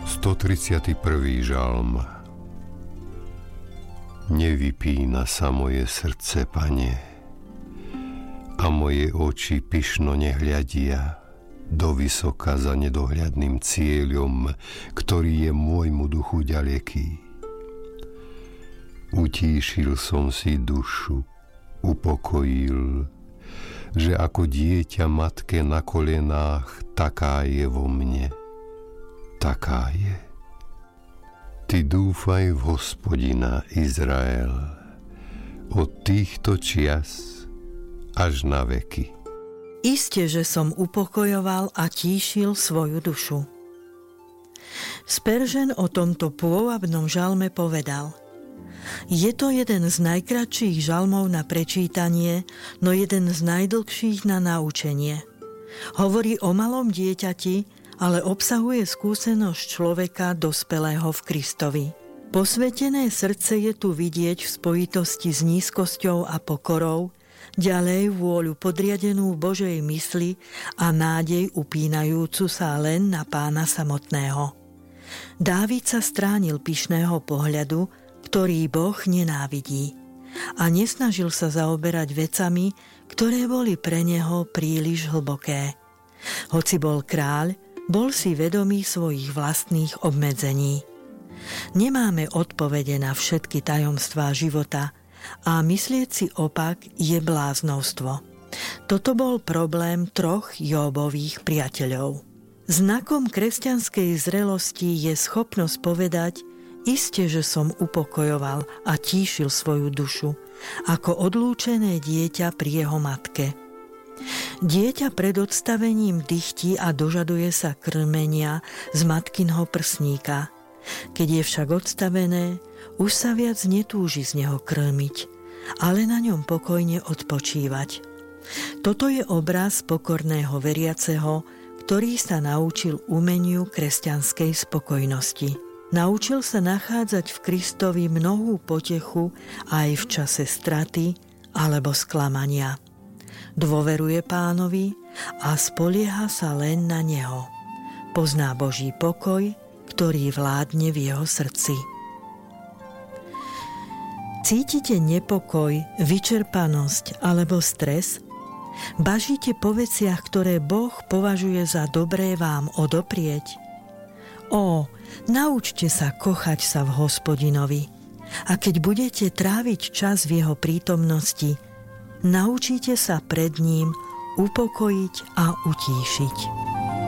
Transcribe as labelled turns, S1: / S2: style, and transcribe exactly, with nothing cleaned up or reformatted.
S1: stotridsiaty prvý žalm. Nevypína sa moje srdce, Pane, a moje oči pyšno nehľadia do vysoka za nedohľadným cieľom, ktorý je môjmu duchu ďaleký. Utíšil som si dušu, upokojil, že ako dieťa matke na kolenách, taká je vo mne, taká je. Ty dúfaj v Hospodina, Izrael, od týchto čias až na veky.
S2: Iste, že som upokojoval a tíšil svoju dušu. Spurgeon o tomto pôvabnom žalme povedal: Je to jeden z najkratších žalmov na prečítanie, no jeden z najdlhších na naučenie. Hovorí o malom dieťati, ale obsahuje skúsenosť človeka dospelého v Kristovi. Posvetené srdce je tu vidieť v spojitosti s nízkosťou a pokorou, ďalej vôľu podriadenú Božej mysli a nádej upínajúcu sa len na Pána samotného. Dávid sa stránil pyšného pohľadu, ktorý Boh nenávidí, a nesnažil sa zaoberať vecami, ktoré boli pre neho príliš hlboké. Hoci bol kráľ, bol si vedomý svojich vlastných obmedzení. Nemáme odpovede na všetky tajomstvá života a myslieť si opak je bláznovstvo. Toto bol problém troch Jóbových priateľov. Znakom kresťanskej zrelosti je schopnosť povedať: Iste, že som upokojoval a tíšil svoju dušu, ako odlúčené dieťa pri jeho matke. Dieťa pred odstavením dychtí a dožaduje sa krmenia z matkinho prsníka. Keď je však odstavené, už sa viac netúži z neho krmiť, ale na ňom pokojne odpočívať. Toto je obraz pokorného veriaceho, ktorý sa naučil umeniu kresťanskej spokojnosti. Naučil sa nachádzať v Kristovi mnohú potechu aj v čase straty alebo sklamania. Dôveruje Pánovi a spolieha sa len na Neho. Pozná Boží pokoj, ktorý vládne v jeho srdci. Cítite nepokoj, vyčerpanosť alebo stres? Bažíte po veciach, ktoré Boh považuje za dobré vám odoprieť? Ó, naučte sa kochať sa v Hospodinovi. A keď budete tráviť čas v jeho prítomnosti, naučíte sa pred ním upokojiť a utíšiť.